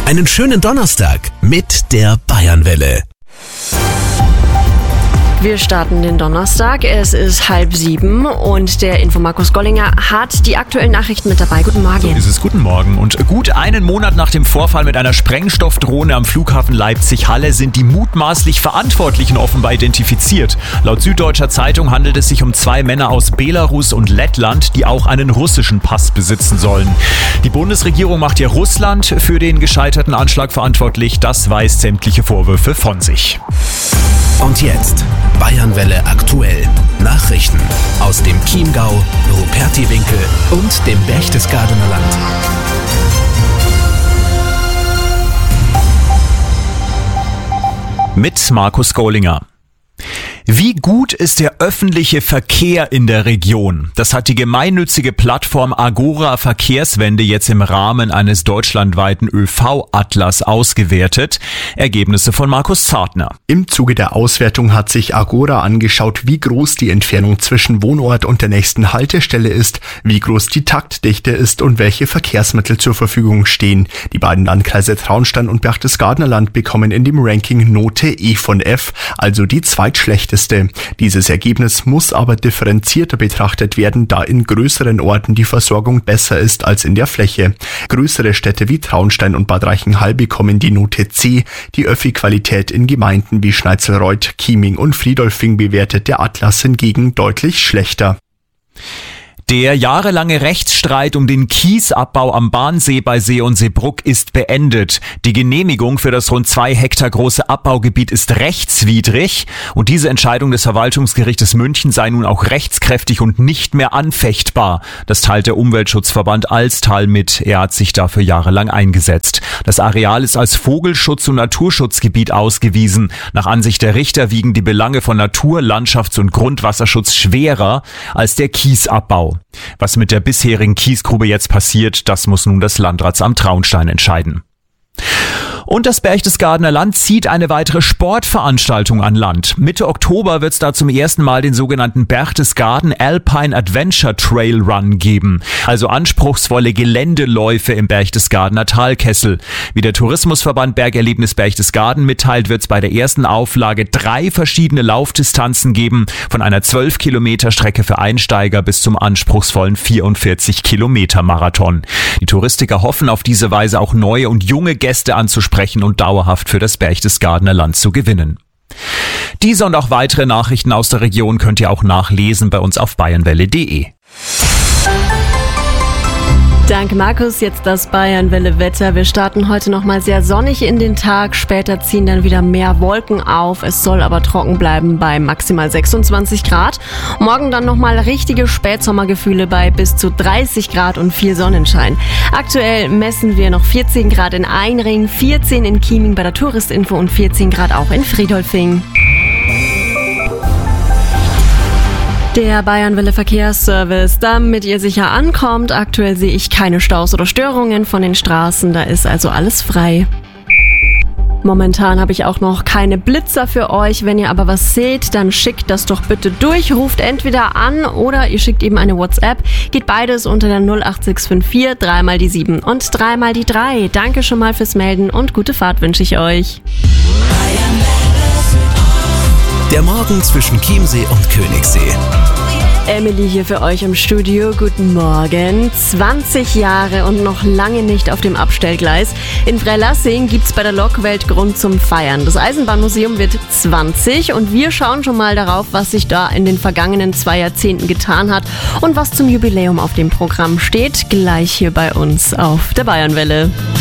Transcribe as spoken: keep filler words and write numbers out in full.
Einen schönen Donnerstag mit der Bayernwelle. Wir starten den Donnerstag, es ist halb sieben und der Info Markus Gollinger hat die aktuellen Nachrichten mit dabei. Guten Morgen. So ist es, guten Morgen. Und gut einen Monat nach dem Vorfall mit einer Sprengstoffdrohne am Flughafen Leipzig-Halle sind die mutmaßlich Verantwortlichen offenbar identifiziert. Laut Süddeutscher Zeitung handelt es sich um zwei Männer aus Belarus und Lettland, die auch einen russischen Pass besitzen sollen. Die Bundesregierung macht hier Russland für den gescheiterten Anschlag verantwortlich. Das weist sämtliche Vorwürfe von sich. Und jetzt Bayernwelle aktuell. Nachrichten aus dem Chiemgau, Rupertiwinkel und dem Berchtesgadener Land. Mit Markus Gollinger. Wie gut ist der öffentliche Verkehr in der Region? Das hat die gemeinnützige Plattform Agora Verkehrswende jetzt im Rahmen eines deutschlandweiten ÖV-Atlas ausgewertet. Ergebnisse von Markus Zartner. Im Zuge der Auswertung hat sich Agora angeschaut, wie groß die Entfernung zwischen Wohnort und der nächsten Haltestelle ist, wie groß die Taktdichte ist und welche Verkehrsmittel zur Verfügung stehen. Die beiden Landkreise Traunstein und Berchtesgadener Land bekommen in dem Ranking Note E von F, also die zweitschlechteste. Dieses Ergebnis muss aber differenzierter betrachtet werden, da in größeren Orten die Versorgung besser ist als in der Fläche. Größere Städte wie Traunstein und Bad Reichenhall bekommen die Note C. Die Öffi-Qualität in Gemeinden wie Schneizelreuth, Chieming und Friedolfing bewertet der Atlas hingegen deutlich schlechter. Der jahrelange Rechtsstreit um den Kiesabbau am Bahnsee bei See und Seebrugg ist beendet. Die Genehmigung für das rund zwei Hektar große Abbaugebiet ist rechtswidrig und diese Entscheidung des Verwaltungsgerichtes München sei nun auch rechtskräftig und nicht mehr anfechtbar. Das teilt der Umweltschutzverband Alstal mit. Er hat sich dafür jahrelang eingesetzt. Das Areal ist als Vogelschutz- und Naturschutzgebiet ausgewiesen. Nach Ansicht der Richter wiegen die Belange von Natur-, Landschafts- und Grundwasserschutz schwerer als der Kiesabbau. Was mit der bisherigen Kiesgrube jetzt passiert, das muss nun das Landratsamt Traunstein entscheiden. Und das Berchtesgadener Land zieht eine weitere Sportveranstaltung an Land. Mitte Oktober wird es da zum ersten Mal den sogenannten Berchtesgaden Alpine Adventure Trail Run geben. Also anspruchsvolle Geländeläufe im Berchtesgadener Talkessel. Wie der Tourismusverband Bergerlebnis Berchtesgaden mitteilt, wird es bei der ersten Auflage drei verschiedene Laufdistanzen geben. Von einer zwölf Kilometer Strecke für Einsteiger bis zum anspruchsvollen vierundvierzig Kilometer Marathon. Die Touristiker hoffen auf diese Weise auch neue und junge Gäste anzusprechen und dauerhaft für das Berchtesgadener Land zu gewinnen. Diese und auch weitere Nachrichten aus der Region könnt ihr auch nachlesen bei uns auf bayernwelle punkt de. Danke Markus, jetzt das Bayernwelle-Wetter. Wir starten heute nochmal sehr sonnig in den Tag, später ziehen dann wieder mehr Wolken auf. Es soll aber trocken bleiben bei maximal sechsundzwanzig Grad. Morgen dann nochmal richtige Spätsommergefühle bei bis zu dreißig Grad und viel Sonnenschein. Aktuell messen wir noch vierzehn Grad in Einring, vierzehn in Chieming bei der Touristinfo und vierzehn Grad auch in Friedolfing. Der Bayernwelle Verkehrsservice, damit ihr sicher ankommt. Aktuell sehe ich keine Staus oder Störungen von den Straßen, da ist also alles frei. Momentan habe ich auch noch keine Blitzer für euch. Wenn ihr aber was seht, dann schickt das doch bitte durch. Ruft entweder an oder ihr schickt eben eine WhatsApp. Geht beides unter der null acht sechs fünf vier, dreimal die sieben und dreimal die drei. Danke schon mal fürs Melden und gute Fahrt wünsche ich euch. Der Morgen zwischen Chiemsee und Königssee. Emily hier für euch im Studio. Guten Morgen. zwanzig Jahre und noch lange nicht auf dem Abstellgleis. In Freilassing gibt's bei der Lokwelt Grund zum Feiern. Das Eisenbahnmuseum wird zwanzig und wir schauen schon mal darauf, was sich da in den vergangenen zwei Jahrzehnten getan hat und was zum Jubiläum auf dem Programm steht. Gleich hier bei uns auf der Bayernwelle.